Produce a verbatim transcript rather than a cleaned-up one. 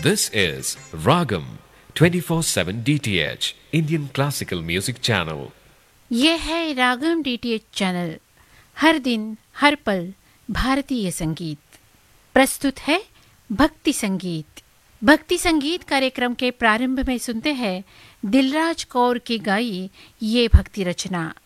This is Ragam twenty-four seven D T H Indian Classical Music Channel. ये है रागम DTH channel, हर दिन हर पल भारतीय संगीत। प्रस्तुत है भक्ति संगीत। भक्ति संगीत कार्यक्रम के प्रारंभ में सुनते हैं दिलराज कौर की गाई ये भक्ति रचना।